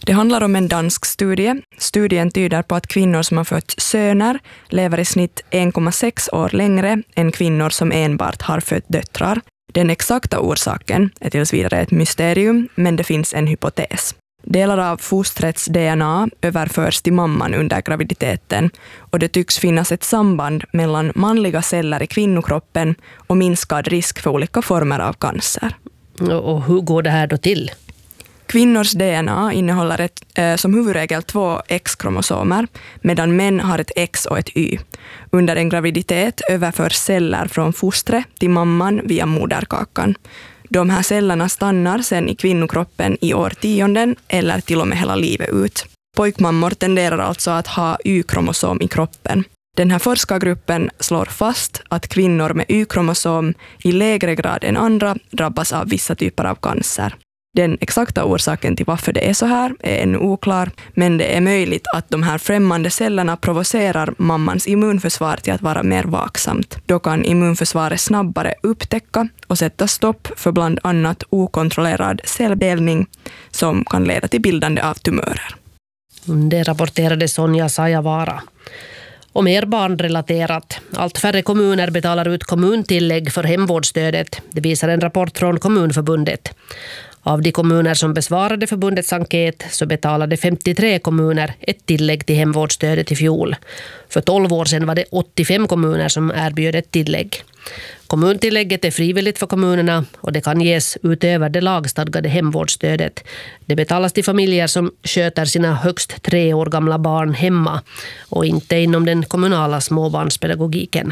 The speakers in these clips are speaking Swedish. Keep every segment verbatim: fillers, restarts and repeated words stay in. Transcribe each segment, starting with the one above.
Det handlar om en dansk studie. Studien tyder på att kvinnor som har fött söner lever i snitt en komma sex år längre än kvinnor som enbart har fött döttrar. Den exakta orsaken är tills vidare ett mysterium, men det finns en hypotes. Delar av fostrets D N A överförs till mamman under graviditeten och det tycks finnas ett samband mellan manliga celler i kvinnokroppen och minskad risk för olika former av cancer. Och hur går det här då till? Kvinnors D N A innehåller ett, eh, som huvudregel två X-kromosomer, medan män har ett X och ett Y. Under en graviditet överförs celler från fostret till mamman via moderkakan. De här cellerna stannar sedan i kvinnokroppen i årtionden eller till och med hela livet ut. Pojkmammor tenderar alltså att ha Y-kromosom i kroppen. Den här forskargruppen slår fast att kvinnor med Y-kromosom i lägre grad än andra drabbas av vissa typer av cancer. Den exakta orsaken till varför det är så här är ännu oklar, men det är möjligt att de här främmande cellerna provocerar mammans immunförsvar till att vara mer vaksamt. Då kan immunförsvaret snabbare upptäcka och sätta stopp för bland annat okontrollerad celldelning som kan leda till bildande av tumörer. Det rapporterade Sonja Sajavara. Och mer barnrelaterat. Allt färre kommuner betalar ut kommuntillägg för hemvårdsstödet. Det visar en rapport från Kommunförbundet. Av de kommuner som besvarade förbundets enkät så betalade femtiotre kommuner ett tillägg till hemvårdsstödet i fjol. För tolv år sedan var det åttiofem kommuner som erbjöd ett tillägg. Kommuntillägget är frivilligt för kommunerna och det kan ges utöver det lagstadgade hemvårdsstödet. Det betalas till familjer som sköter sina högst tre år gamla barn hemma och inte inom den kommunala småbarnspedagogiken.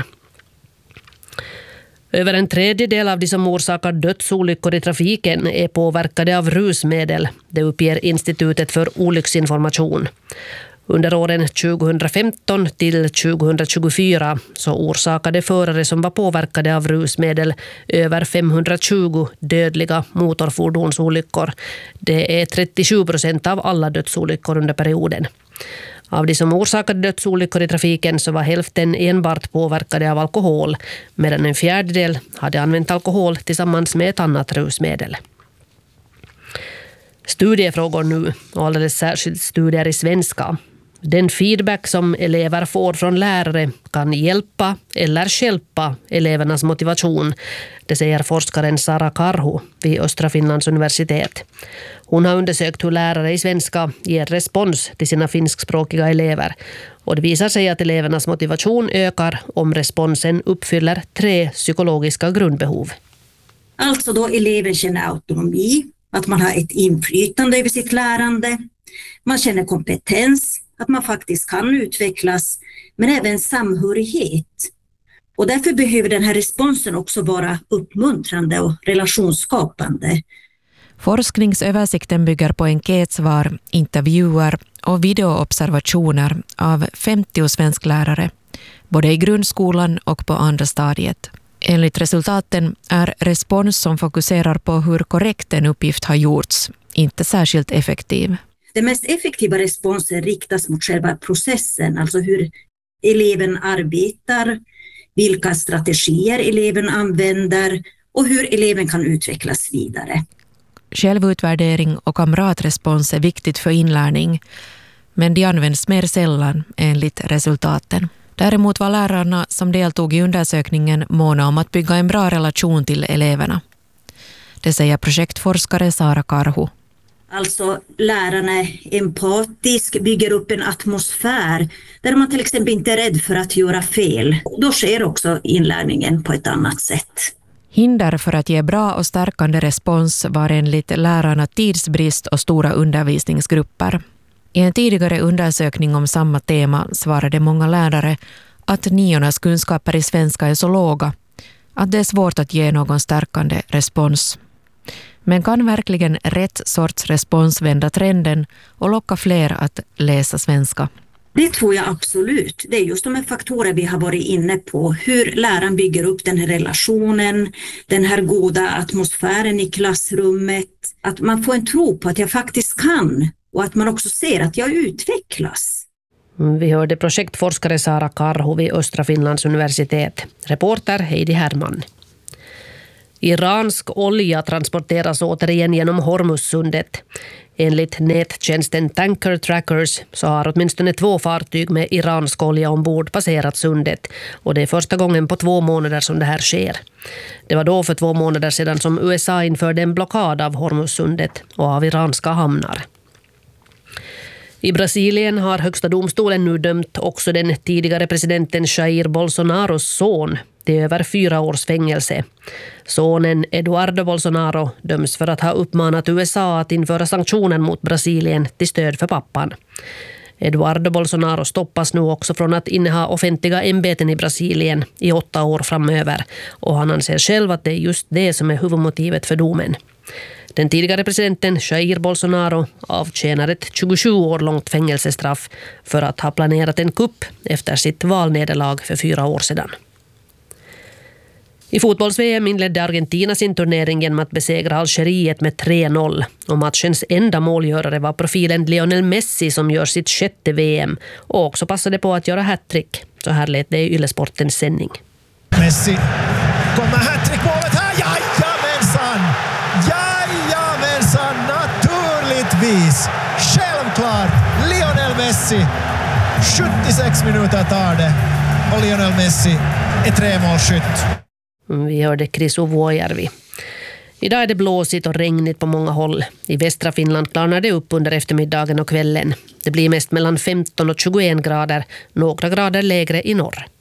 Över en tredjedel av de som orsakar dödsolyckor i trafiken är påverkade av rusmedel. Det uppger Institutet för olycksinformation. Under åren tjugohundrafemton till tjugohundratjugofyra så orsakade förare som var påverkade av rusmedel över femhundratjugo dödliga motorfordonsolyckor. Det är trettiosju procent av alla dödsolyckor under perioden. Av de som orsakade dödsolyckor i trafiken så var hälften enbart påverkade av alkohol, medan en fjärdedel hade använt alkohol tillsammans med ett annat rusmedel. Studiefrågor nu, och alldeles särskilt studier i svenska. Den feedback som elever får från lärare kan hjälpa eller stjälpa elevernas motivation. Det säger forskaren Sara Karhu vid Östra Finlands universitet. Hon har undersökt hur lärare i svenska ger respons till sina finskspråkiga elever. Och det visar sig att elevernas motivation ökar om responsen uppfyller tre psykologiska grundbehov. Alltså då eleven känner autonomi, att man har ett inflytande över sitt lärande. Man känner kompetens, att man faktiskt kan utvecklas, men även samhörighet. Och därför behöver den här responsen också vara uppmuntrande och relationsskapande. Forskningsöversikten bygger på enkätsvar, intervjuer och videoobservationer av femtio svensklärare, både i grundskolan och på andra stadiet. Enligt resultaten är respons som fokuserar på hur korrekt en uppgift har gjorts inte särskilt effektiv. Den mest effektiva responsen riktas mot själva processen, alltså hur eleven arbetar, vilka strategier eleven använder och hur eleven kan utvecklas vidare. Självutvärdering och kamratrespons är viktigt för inlärning, men de används mer sällan enligt resultaten. Däremot var lärarna som deltog i undersökningen måna om att bygga en bra relation till eleverna. Det säger projektforskare Sara Karhu. Alltså lärarna är empatisk, bygger upp en atmosfär där man till exempel inte är rädd för att göra fel. Då sker också inlärningen på ett annat sätt. Hinder för att ge bra och stärkande respons var enligt lärarna tidsbrist och stora undervisningsgrupper. I en tidigare undersökning om samma tema svarade många lärare att niornas kunskaper i svenska är så låga att det är svårt att ge någon stärkande respons. Men kan verkligen rätt sorts respons vända trenden och locka fler att läsa svenska? Det tror jag absolut. Det är just de här faktorer vi har varit inne på. Hur läraren bygger upp den här relationen, den här goda atmosfären i klassrummet. Att man får en tro på att jag faktiskt kan och att man också ser att jag utvecklas. Vi hörde projektforskare Sara Karhu vid Östra Finlands universitet. Reporter Heidi Herman. Iransk olja transporteras återigen genom Hormuzsundet. Enligt nättjänsten Tanker Trackers så har åtminstone två fartyg med iransk olja ombord passerat sundet, och det är första gången på två månader som det här sker. Det var då för två månader sedan som U S A införde en blockad av Hormuzsundet och av iranska hamnar. I Brasilien har högsta domstolen nu dömt också den tidigare presidenten Jair Bolsonaros son till över fyra års fängelse. Sonen Eduardo Bolsonaro döms för att ha uppmanat U S A att införa sanktioner mot Brasilien till stöd för pappan. Eduardo Bolsonaro stoppas nu också från att inneha offentliga ämbeten i Brasilien i åtta år framöver, och han anser själv att det är just det som är huvudmotivet för domen. Den tidigare presidenten Jair Bolsonaro avtjänar ett tjugosju år långt fängelsestraff för att ha planerat en kupp efter sitt valnederlag för fyra år sedan. I fotbolls-V M inledde Argentina sin turnering genom att besegra Algeriet med tre noll, och matchens enda målgörare var profilen Lionel Messi som gör sitt sjätte V M och också passade på att göra hattrick. Så här lät det i Yle-sportens sändning. Messi kommer hattrickmålet här, jajamensan! Jajamensan, naturligtvis! Självklart, Lionel Messi! sjuttiosex minuter tar det, och Lionel Messi är tremålsskytt. Vi hörde Chris Uvuojärvi. Idag är det blåsigt och regnigt på många håll. I västra Finland klarnar det upp under eftermiddagen och kvällen. Det blir mest mellan femton och tjugoen grader, några grader lägre i norr.